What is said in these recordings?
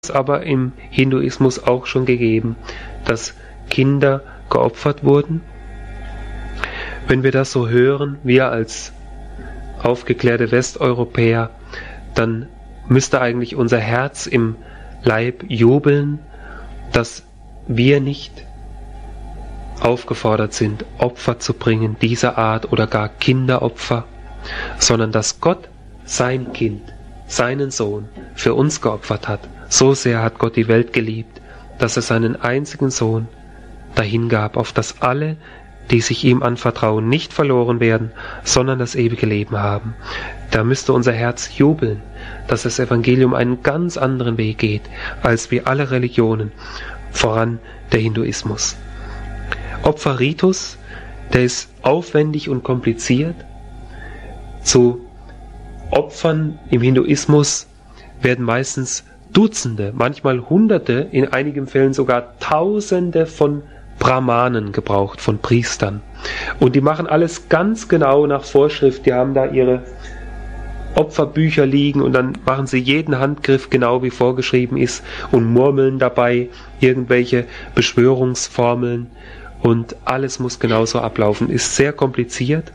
aber im Hinduismus auch schon gegeben, dass Kinder geopfert wurden. Wenn wir das so hören, wir als aufgeklärte Westeuropäer, dann müsste eigentlich unser Herz im Leib jubeln, dass wir nicht aufgefordert sind, Opfer zu bringen, dieser Art oder gar Kinderopfer, sondern dass Gott sein Kind, seinen Sohn, für uns geopfert hat. So sehr hat Gott die Welt geliebt, dass er seinen einzigen Sohn dahingab, auf dass alle, die sich ihm anvertrauen, nicht verloren werden, sondern das ewige Leben haben. Da müsste unser Herz jubeln, dass das Evangelium einen ganz anderen Weg geht, als wie alle Religionen, voran der Hinduismus. Opferritus, der ist aufwendig und kompliziert. Zu Opfern im Hinduismus werden meistens Dutzende, manchmal Hunderte, in einigen Fällen sogar Tausende von Brahmanen gebraucht, von Priestern. Und die machen alles ganz genau nach Vorschrift. Die haben da ihre Opferbücher liegen und dann machen sie jeden Handgriff genau wie vorgeschrieben ist und murmeln dabei irgendwelche Beschwörungsformeln und alles muss genauso ablaufen. Ist sehr kompliziert.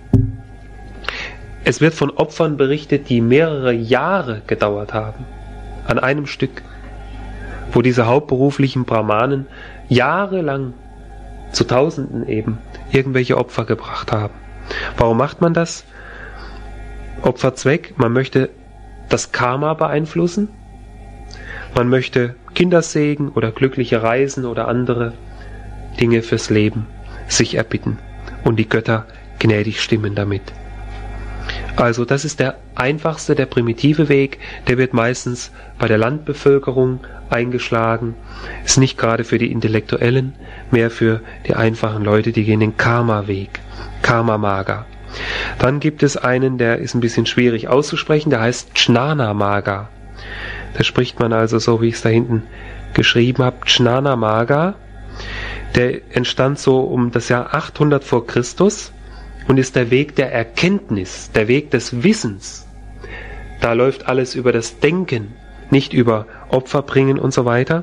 Es wird von Opfern berichtet, die mehrere Jahre gedauert haben, an einem Stück, wo diese hauptberuflichen Brahmanen jahrelang zu Tausenden eben irgendwelche Opfer gebracht haben. Warum macht man das? Opferzweck, man möchte das Karma beeinflussen, man möchte Kindersegen oder glückliche Reisen oder andere Dinge fürs Leben sich erbitten und die Götter gnädig stimmen damit. Also das ist der einfachste, der primitive Weg, der wird meistens bei der Landbevölkerung eingeschlagen, ist nicht gerade für die Intellektuellen, mehr für die einfachen Leute, die gehen den Karma-Weg, Karma-Maga. Dann gibt es einen, der ist ein bisschen schwierig auszusprechen, der heißt Jnana-Maga. Da spricht man also so, wie ich es da hinten geschrieben habe, Jnana-Maga. Der entstand so um das Jahr 800 vor Christus und ist der Weg der Erkenntnis, der Weg des Wissens. Da läuft alles über das Denken, nicht über Opfer bringen und so weiter.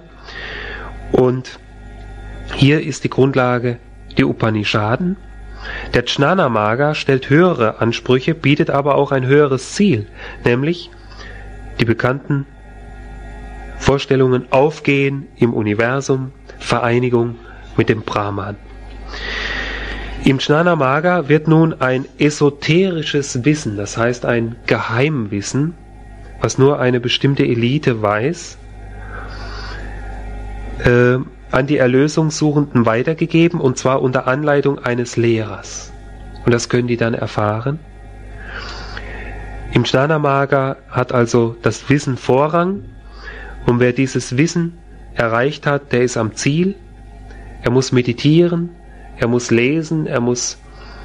Und hier ist die Grundlage die Upanishaden. Der Jnana-Maga stellt höhere Ansprüche, bietet aber auch ein höheres Ziel, nämlich die bekannten Vorstellungen Aufgehen im Universum, Vereinigung mit dem Brahman. Im Jnana-Maga wird nun ein esoterisches Wissen, das heißt ein Geheimwissen, was nur eine bestimmte Elite weiß, an die Erlösungssuchenden weitergegeben, und zwar unter Anleitung eines Lehrers. Und das können die dann erfahren. Im Jnana-Maga hat also das Wissen Vorrang, und wer dieses Wissen erreicht hat, der ist am Ziel. Er muss meditieren, er muss lesen, er muss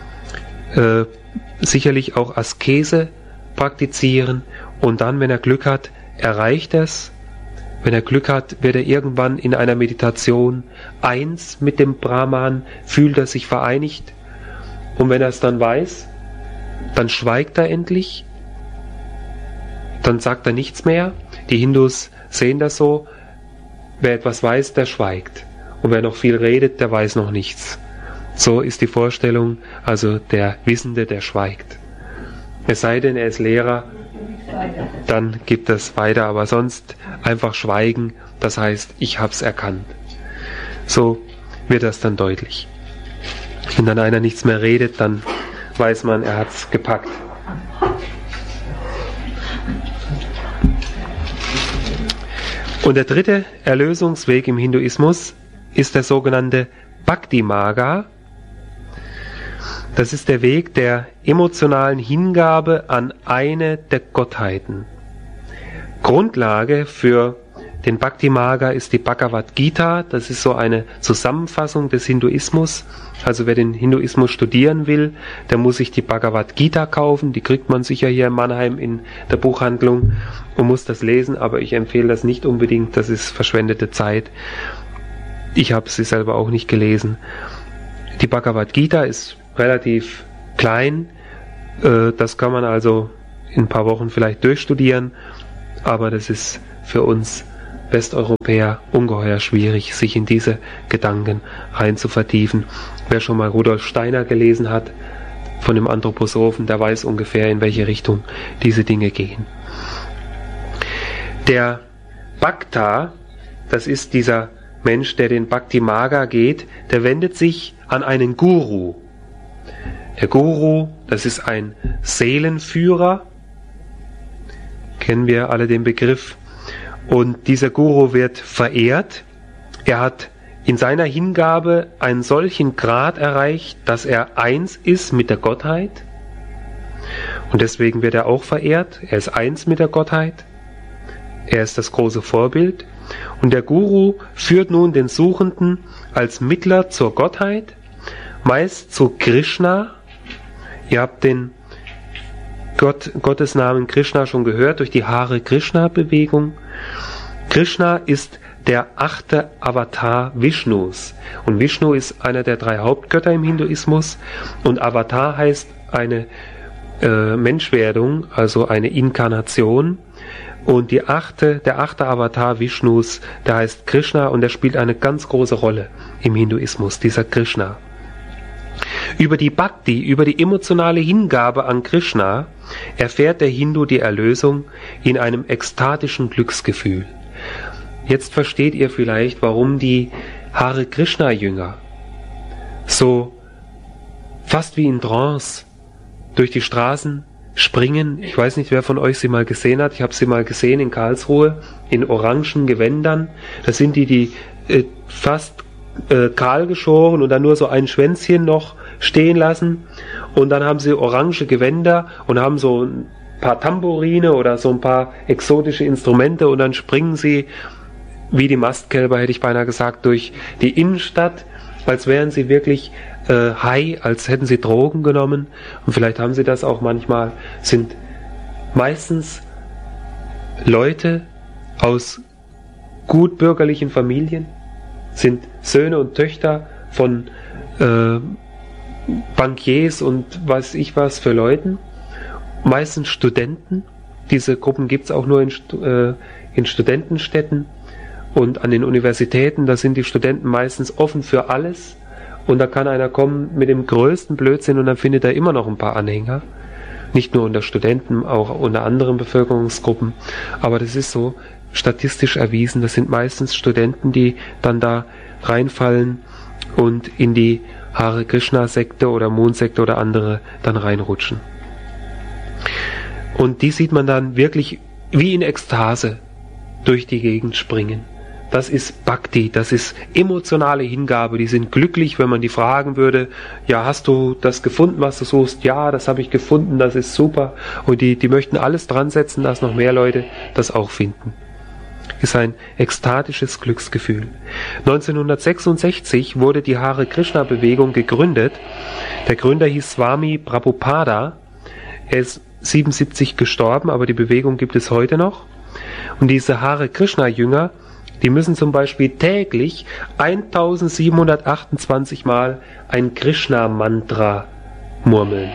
sicherlich auch Askese praktizieren, und dann, wenn er Glück hat, erreicht er es. Wenn er Glück hat, wird er irgendwann in einer Meditation eins mit dem Brahman, fühlt er sich vereinigt, und wenn er es dann weiß, dann schweigt er endlich, dann sagt er nichts mehr. Die Hindus sehen das so, wer etwas weiß, der schweigt, und wer noch viel redet, der weiß noch nichts. So ist die Vorstellung, also der Wissende, der schweigt. Es sei denn, er ist Lehrer, dann gibt es weiter, aber sonst einfach schweigen, das heißt, ich hab's erkannt. So wird das dann deutlich. Wenn dann einer nichts mehr redet, dann weiß man, er hat's gepackt. Und der dritte Erlösungsweg im Hinduismus ist der sogenannte Bhakti-Maga. Das ist der Weg der emotionalen Hingabe an eine der Gottheiten. Grundlage für den Bhakti-Maga ist die Bhagavad Gita. Das ist so eine Zusammenfassung des Hinduismus. Also wer den Hinduismus studieren will, der muss sich die Bhagavad Gita kaufen. Die kriegt man sicher hier in Mannheim in der Buchhandlung und muss das lesen. Aber ich empfehle das nicht unbedingt. Das ist verschwendete Zeit. Ich habe sie selber auch nicht gelesen. Die Bhagavad Gita ist relativ klein. Das kann man also in ein paar Wochen vielleicht durchstudieren. Aber das ist für uns Westeuropäer ungeheuer schwierig, sich in diese Gedanken rein zu vertiefen. Wer schon mal Rudolf Steiner gelesen hat, von dem Anthroposophen, der weiß ungefähr, in welche Richtung diese Dinge gehen. Der Bhakta, das ist dieser Mensch, der den Bhakti Marga geht, der wendet sich an einen Guru. Der Guru, das ist ein Seelenführer, kennen wir alle den Begriff, und dieser Guru wird verehrt. Er hat in seiner Hingabe einen solchen Grad erreicht, dass er eins ist mit der Gottheit, und deswegen wird er auch verehrt. Er ist eins mit der Gottheit, er ist das große Vorbild, und der Guru führt nun den Suchenden als Mittler zur Gottheit, meist zu Krishna. Ihr habt den Gottesnamen Krishna schon gehört durch die Hare Krishna Bewegung. Krishna ist der 8. Avatar Vishnus. Und Vishnu ist einer der 3 Hauptgötter im Hinduismus. Und Avatar heißt eine Menschwerdung, also eine Inkarnation. Und der 8. Avatar Vishnus, der heißt Krishna, und der spielt eine ganz große Rolle im Hinduismus, dieser Krishna. Über die Bhakti, über die emotionale Hingabe an Krishna, erfährt der Hindu die Erlösung in einem ekstatischen Glücksgefühl. Jetzt versteht ihr vielleicht, warum die Hare Krishna Jünger so fast wie in Trance durch die Straßen springen. Ich weiß nicht, wer von euch sie mal gesehen hat. Ich habe sie mal gesehen in Karlsruhe in orangen Gewändern. Das sind die fast kahl geschoren und dann nur so ein Schwänzchen noch stehen lassen. Und dann haben sie orange Gewänder und haben so ein paar Tambourine oder so ein paar exotische Instrumente, und dann springen sie wie die Mastkälber, hätte ich beinahe gesagt, durch die Innenstadt, als wären sie wirklich high, als hätten sie Drogen genommen. Und vielleicht haben sie das auch manchmal. Sind meistens Leute aus gut bürgerlichen Familien, sind Söhne und Töchter von Bankiers und weiß ich was für Leuten, meistens Studenten. Diese Gruppen gibt es auch nur in Studentenstädten und an den Universitäten. Da sind die Studenten meistens offen für alles, und da kann einer kommen mit dem größten Blödsinn und dann findet er immer noch ein paar Anhänger. Nicht nur unter Studenten, auch unter anderen Bevölkerungsgruppen. Aber das ist so statistisch erwiesen. Das sind meistens Studenten, die dann da reinfallen und in die Hare Krishna Sekte oder Moon-Sekte oder andere dann reinrutschen. Und die sieht man dann wirklich wie in Ekstase durch die Gegend springen. Das ist Bhakti, das ist emotionale Hingabe. Die sind glücklich, wenn man die fragen würde, ja, hast du das gefunden, was du suchst? Ja, das habe ich gefunden, das ist super. Und die möchten alles dran setzen, dass noch mehr Leute das auch finden. Ist ein ekstatisches Glücksgefühl. 1966 wurde die Hare Krishna Bewegung gegründet. Der Gründer hieß Swami Prabhupada. Er ist 77 gestorben, aber die Bewegung gibt es heute noch. Und diese Hare Krishna Jünger, die müssen zum Beispiel täglich 1728 Mal ein Krishna-Mantra murmeln.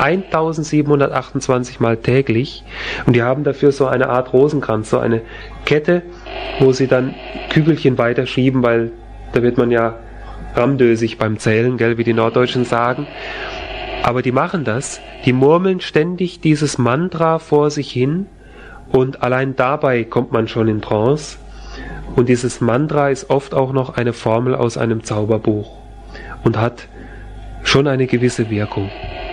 1728 Mal täglich. Und die haben dafür so eine Art Rosenkranz, so eine Kette, wo sie dann Kügelchen weiterschieben, weil da wird man ja ramdösig beim Zählen, gell, wie die Norddeutschen sagen. Aber die machen das, die murmeln ständig dieses Mantra vor sich hin, und allein dabei kommt man schon in Trance. Und dieses Mantra ist oft auch noch eine Formel aus einem Zauberbuch und hat schon eine gewisse Wirkung.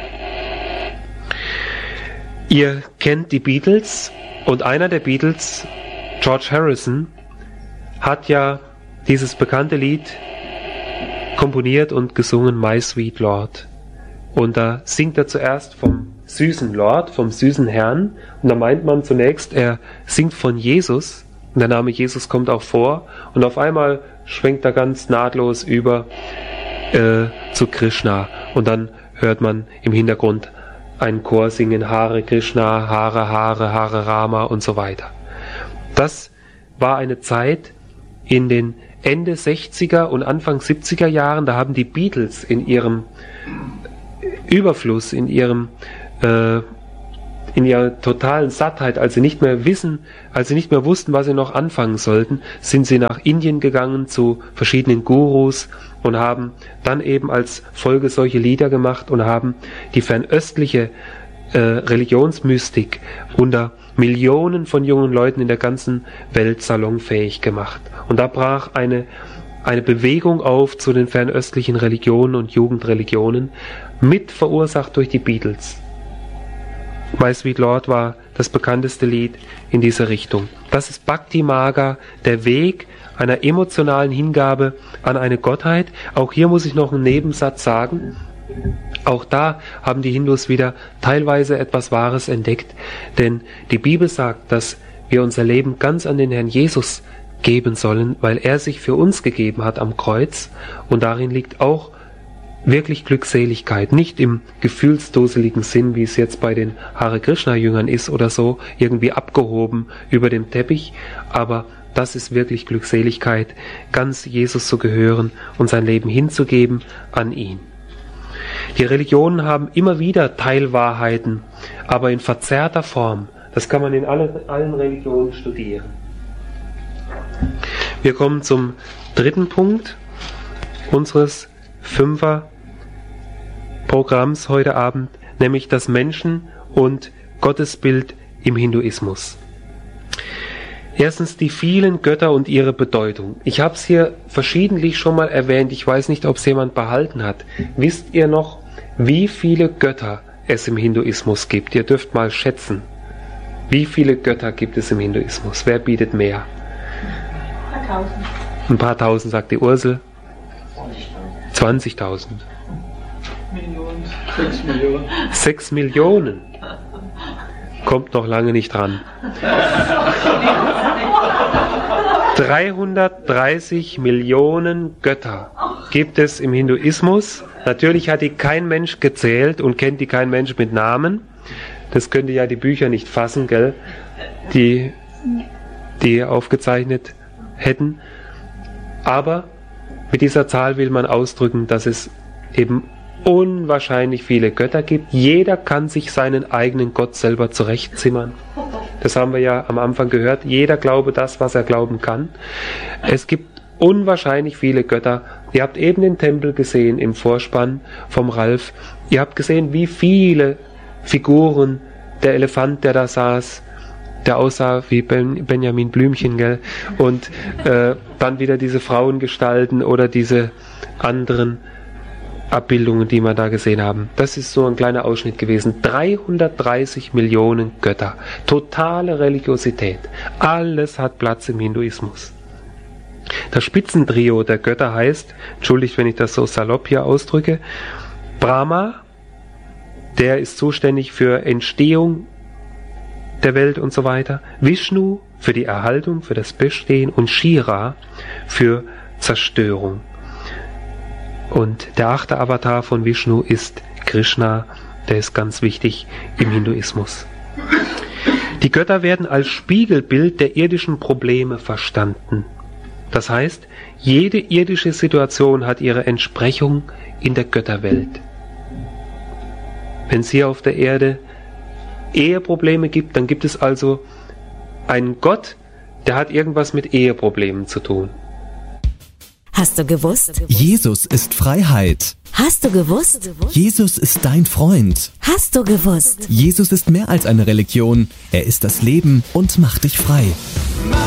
Ihr kennt die Beatles, und einer der Beatles, George Harrison, hat ja dieses bekannte Lied komponiert und gesungen, My Sweet Lord. Und da singt er zuerst vom süßen Lord, vom süßen Herrn, und da meint man zunächst, er singt von Jesus, und der Name Jesus kommt auch vor, und auf einmal schwenkt er ganz nahtlos über zu Krishna, und dann hört man im Hintergrund einen Chor singen, Hare Krishna, Hare Hare, Hare Rama und so weiter. Das war eine Zeit in den Ende 60er und Anfang 70er Jahren, da haben die Beatles in ihrem Überfluss, in in ihrer totalen Sattheit, als sie nicht mehr wussten, was sie noch anfangen sollten, sind sie nach Indien gegangen zu verschiedenen Gurus und haben dann eben als Folge solche Lieder gemacht und haben die fernöstliche Religionsmystik unter Millionen von jungen Leuten in der ganzen Welt salonfähig gemacht. Und da brach eine Bewegung auf zu den fernöstlichen Religionen und Jugendreligionen, mit verursacht durch die Beatles. My Sweet Lord war das bekannteste Lied in dieser Richtung. Das ist Bhakti Marga, der Weg einer emotionalen Hingabe an eine Gottheit. Auch hier muss ich noch einen Nebensatz sagen. Auch da haben die Hindus wieder teilweise etwas Wahres entdeckt, denn die Bibel sagt, dass wir unser Leben ganz an den Herrn Jesus geben sollen, weil er sich für uns gegeben hat am Kreuz, und darin liegt auch wirklich Glückseligkeit, nicht im gefühlsduseligen Sinn, wie es jetzt bei den Hare Krishna Jüngern ist oder so, irgendwie abgehoben über dem Teppich, aber das ist wirklich Glückseligkeit, ganz Jesus zu gehören und sein Leben hinzugeben an ihn. Die Religionen haben immer wieder Teilwahrheiten, aber in verzerrter Form. Das kann man in allen Religionen studieren. Wir kommen zum dritten Punkt unseres 5er-Programms heute Abend, nämlich das Menschen- und Gottesbild im Hinduismus. Erstens die vielen Götter und ihre Bedeutung. Ich habe es hier verschiedentlich schon mal erwähnt, ich weiß nicht, ob es jemand behalten hat. Wisst ihr noch, wie viele Götter es im Hinduismus gibt? Ihr dürft mal schätzen. Wie viele Götter gibt es im Hinduismus? Wer bietet mehr? Ein paar tausend. Ein paar tausend, sagt die Ursel. 20.000. Millionen. 6 Millionen. 6 Millionen. Kommt noch lange nicht dran. 330 Millionen Götter gibt es im Hinduismus. Natürlich hat die kein Mensch gezählt und kennt die kein Mensch mit Namen. Das könnte ja die Bücher nicht fassen, gell? Die aufgezeichnet hätten. Aber mit dieser Zahl will man ausdrücken, dass es eben unwahrscheinlich viele Götter gibt. Jeder kann sich seinen eigenen Gott selber zurechtzimmern. Das haben wir ja am Anfang gehört. Jeder glaube das, was er glauben kann. Es gibt unwahrscheinlich viele Götter. Ihr habt eben den Tempel gesehen im Vorspann vom Ralf. Ihr habt gesehen, wie viele Figuren, der Elefant, der da saß, der aussah wie Benjamin Blümchen, gell? Und dann wieder diese Frauengestalten oder diese anderen Abbildungen, die wir da gesehen haben. Das ist so ein kleiner Ausschnitt gewesen. 330 Millionen Götter. Totale Religiosität. Alles hat Platz im Hinduismus. Das Spitzentrio der Götter heißt, entschuldigt, wenn ich das so salopp hier ausdrücke, Brahma, der ist zuständig für Entstehung der Welt und so weiter, Vishnu für die Erhaltung, für das Bestehen und Shira für Zerstörung. Und der 8. Avatar von Vishnu ist Krishna, der ist ganz wichtig im Hinduismus. Die Götter werden als Spiegelbild der irdischen Probleme verstanden. Das heißt, jede irdische Situation hat ihre Entsprechung in der Götterwelt. Wenn es hier auf der Erde Eheprobleme gibt, dann gibt es also einen Gott, der hat irgendwas mit Eheproblemen zu tun. Hast du gewusst? Jesus ist Freiheit. Hast du gewusst? Jesus ist dein Freund. Hast du gewusst? Jesus ist mehr als eine Religion. Er ist das Leben und macht dich frei.